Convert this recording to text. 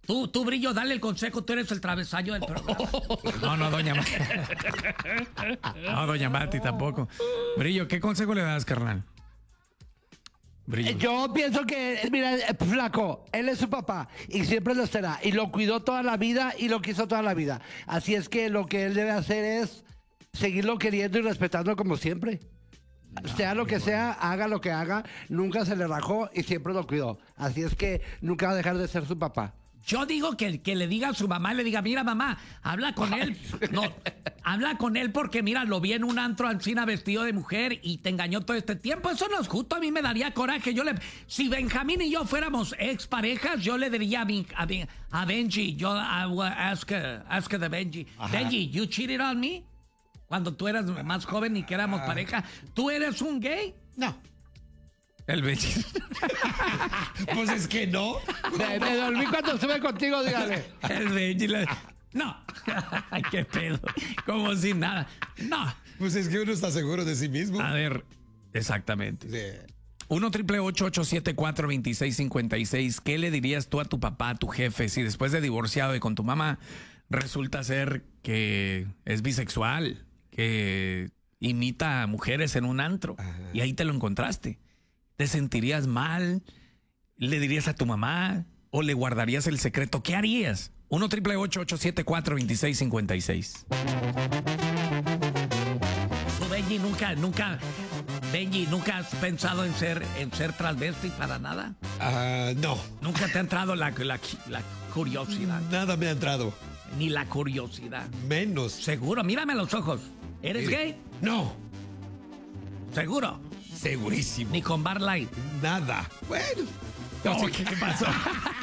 Tú, Brillo, dale el consejo, tú eres el travesaño del programa. No, doña Mati. No, doña Mati tampoco. Brillo, ¿qué consejo le das, carnal? Brillo. Yo pienso que, mira, flaco, él es su papá y siempre lo será. Y lo cuidó toda la vida y lo quiso toda la vida. Así es que lo que él debe hacer es seguirlo queriendo y respetando como siempre. Sea lo que sea, haga lo que haga, nunca se le rajó y siempre lo cuidó. Así es que nunca va a dejar de ser su papá. Yo digo que le diga a su mamá, le diga, mira mamá, habla con él. No, habla con él porque mira, lo vi en un antro ancina vestido de mujer y te engañó todo este tiempo. Eso no es justo, a mí me daría coraje. Si Benjamín y yo fuéramos exparejas, yo le diría a Benji, I will ask the Benji. Ajá. Benji, you cheated on me? Cuando tú eras más joven y que éramos pareja. ¿Tú eres un gay? No. El Benji. Pues es que no. Me dormí cuando estuve contigo, dígale. El Benji. No. Qué pedo. Como si nada. No. Pues es que uno está seguro de sí mismo. A ver, exactamente. Sí. 1-888-874-2656. ¿Qué le dirías tú a tu papá, a tu jefe, si después de divorciado y con tu mamá resulta ser que es bisexual, que imita a mujeres en un antro? Ajá. Y ahí te lo encontraste? ¿Te sentirías mal? ¿Le dirías a tu mamá? ¿O le guardarías el secreto? ¿Qué harías? 1-888-874-2656. Tú, Benji, ¿nunca has pensado en ser transvesti para nada? No. ¿Nunca te ha entrado la curiosidad? Nada me ha entrado. Ni la curiosidad. Menos. ¿Seguro? Mírame a los ojos. ¿Eres gay? No. ¿Seguro? Segurísimo. Ni con Bar Light. Nada. Bueno. No, ¿qué pasó?